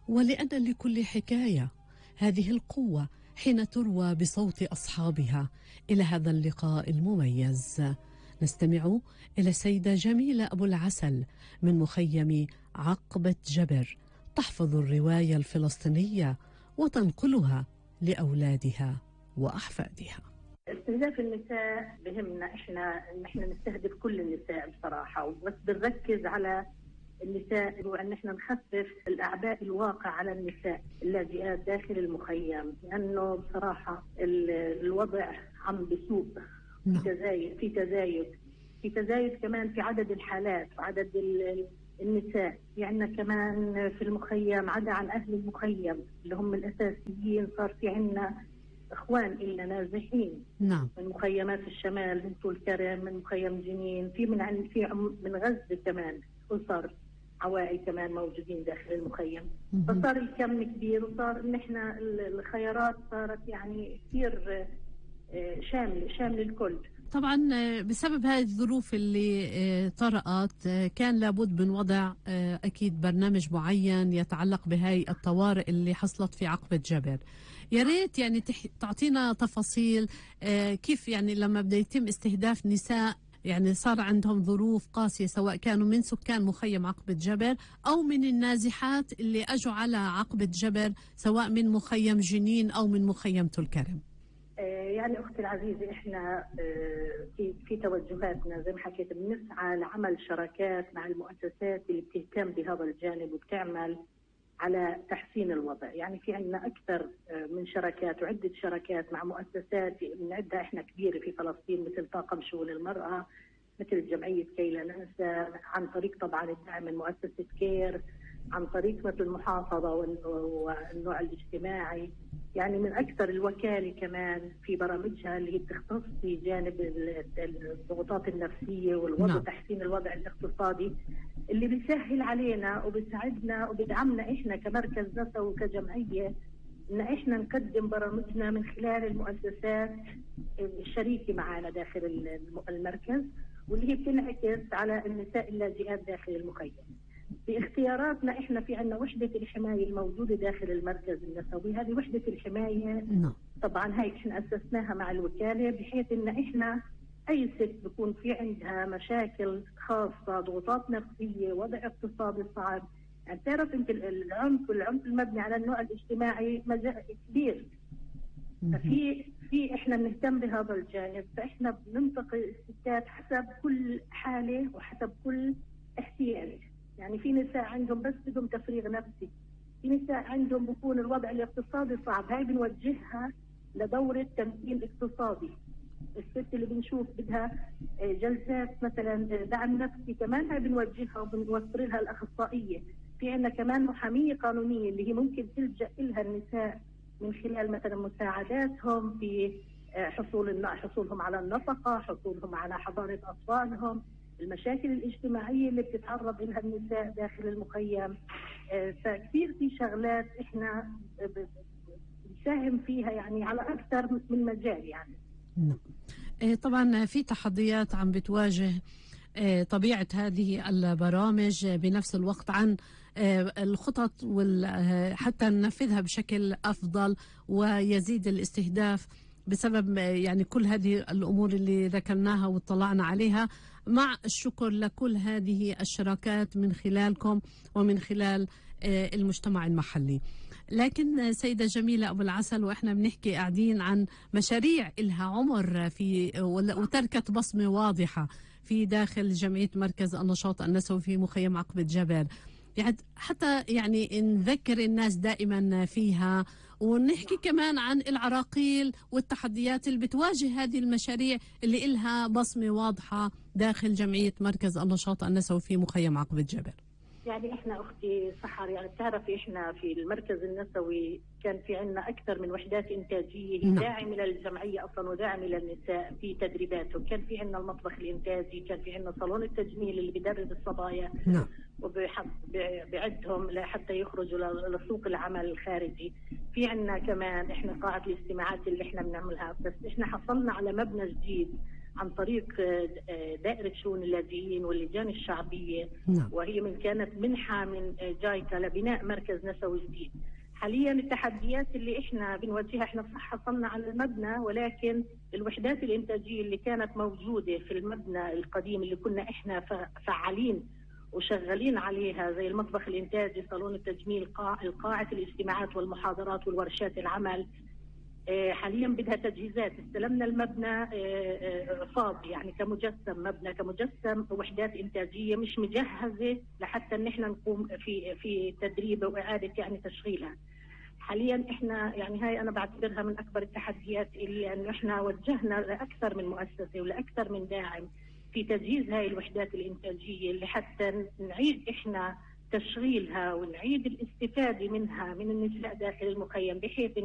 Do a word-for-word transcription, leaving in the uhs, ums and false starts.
ولأن لكل حكاية هذه القوة حين تروى بصوت أصحابها. إلى هذا اللقاء المميز نستمع إلى السيدة جميلة أبو العسل من مخيم عقبة جبر، تحفظ الرواية الفلسطينية وتنقلها لأولادها وأحفادها. استهداف النساء بهمنا احنا ان احنا نستهدف كل النساء بصراحه، بس بنركز على النساء وان احنا نخفف الاعباء الواقع على النساء اللاجئات داخل المخيم، لانه بصراحه الوضع عم بسوء، في تزايد في تزايد في تزايد كمان في عدد الحالات وعدد النساء. في عندنا كمان في المخيم عدا عن اهل المخيم اللي هم الاساسيين، صار في عندنا اخوان إلنا نازحين نعم. من مخيمات الشمال، من طول كرم، من مخيم جنين، في من عن في من غزة كمان اسر عوائل كمان موجودين داخل المخيم. فصار الكم كبير، وصار ان احنا الخيارات صارت يعني كثير شامل شامل الكل. طبعا بسبب هذه الظروف اللي طرأت كان لابد من وضع أكيد برنامج معين يتعلق بهاي الطوارئ اللي حصلت في عقبة جبر. يا ريت يعني تعطينا تفاصيل كيف يعني لما بده يتم استهداف نساء يعني صار عندهم ظروف قاسية، سواء كانوا من سكان مخيم عقبة جبر أو من النازحات اللي أجوا على عقبة جبر، سواء من مخيم جنين أو من مخيم طول كرم. يعني أختي العزيزة إحنا في في توجهاتنا زي ما حكيت بنسعى لعمل شراكات مع المؤسسات اللي بتهتم بهذا الجانب وبتعمل على تحسين الوضع. يعني في عندنا أكثر من شراكات وعدة شراكات مع مؤسسات بنعدها إحنا كبيرة في فلسطين، مثل طاقم شؤون المرأة، مثل جمعية كي لا ننسى، عن طريق طبعا الدعم من مؤسسة كير، عن طريق مثل المحافظة والنوع الاجتماعي. يعني من أكثر الوكالة كمان في برامجها اللي هي بتختص في جانب الضغوطات النفسية والوضع no. تحسين الوضع الاقتصادي، اللي بيسهل علينا وبيساعدنا وبيدعمنا إحنا كمركز نسا وكجمعية إن إحنا نقدم برامجنا من خلال المؤسسات الشريكة معنا داخل المركز، واللي هي بتنعكس على النساء اللاجئات داخل المخيم. في اختياراتنا احنا في عندنا وحدة الحماية الموجودة داخل المركز النسوي. هذه وحدة الحماية طبعا هاي احنا اسسناها مع الوكالة، بحيث ان احنا اي ست بكون في عندها مشاكل خاصة، ضغوطات نفسية، وضع اقتصادي صعب. يعني تعرف انت العنف والعنف المبني على النوع الاجتماعي مجال كبير. ففي في احنا بنهتم بهذا الجانب، فاحنا بننتقي الستات حسب كل حالة وحسب كل احتياج. يعني في نساء عندهم بس بدهم تفريغ نفسي، في نساء عندهم بكون الوضع الاقتصادي صعب، هاي بنوجهها لدورة تمكين اقتصادي. الست اللي بنشوف بدها جلسات مثلا دعم نفسي كمان هاي بنوجهها وبنوفر لها الأخصائية. في عندنا كمان محامية قانونية اللي هي ممكن تلجأ لها النساء من خلال مثلا مساعداتهم في حصول حصولهم على النفقة، حصولهم على حضانة أطفالهم، المشاكل الاجتماعية اللي بتتعرض لها النساء داخل المخيم. فكثير في شغلات احنا بنساهم فيها يعني على أكثر من مجال. يعني طبعا في تحديات عم بتواجه طبيعة هذه البرامج، بنفس الوقت عن الخطط حتى ننفذها بشكل أفضل ويزيد الاستهداف بسبب يعني كل هذه الأمور اللي ذكرناها واطلعنا عليها، مع الشكر لكل هذه الشراكات من خلالكم ومن خلال المجتمع المحلي. لكن سيدة جميلة أبو العسل، وإحنا بنحكي قاعدين عن مشاريع إلها عمر في وتركت بصمة واضحة في داخل جمعية مركز النشاط النسوي في مخيم عقبة جبر، يعني حتى يعني نذكر الناس دائما فيها، ونحكي كمان عن العراقيل والتحديات اللي بتواجه هذه المشاريع اللي إلها بصمة واضحة داخل جمعية مركز النشاط النسوي في مخيم عقبة جبر. يعني احنا اختي سحر، يعني بتعرفي احنا في المركز النسوي كان في عندنا اكثر من وحدات انتاجيه هي داعمه للجمعيه اصلا وداعمه للنساء في تدريباتهم. كان في عندنا المطبخ الانتاجي، كان في عندنا صالون التجميل اللي بيدرب الصبايا وبيعدهم لحتى يخرجوا لسوق العمل الخارجي. في عندنا كمان احنا قاعه الاجتماعات اللي احنا بنعملها، بس احنا حصلنا على مبنى جديد عن طريق دائرة شؤون اللاجئين واللجان الشعبية. نعم. وهي من كانت منحة من جايكا لبناء مركز نسوي جديد. حاليا التحديات اللي احنا بنواجهها، احنا صح حصلنا على المبنى، ولكن الوحدات الانتاجيه اللي كانت موجوده في المبنى القديم اللي كنا احنا فعالين وشغالين عليها، زي المطبخ الانتاجي، صالون التجميل، قاع قاعه الاجتماعات والمحاضرات والورشات العمل، حاليا بدها تجهيزات. استلمنا المبنى فاضي يعني كمجسم، مبنى كمجسم، وحدات انتاجيه مش مجهزه لحتى ان احنا نقوم في في تدريب واعاده يعني تشغيلها. حاليا احنا يعني هاي انا بعتبرها من اكبر التحديات، اللي انه احنا وجهنا لاكثر من مؤسسه ولاكثر من داعم في تجهيز هاي الوحدات الانتاجيه، اللي حتى نعيد احنا تشغيلها ونعيد الاستفاده منها من النساء داخل المخيم، بحيث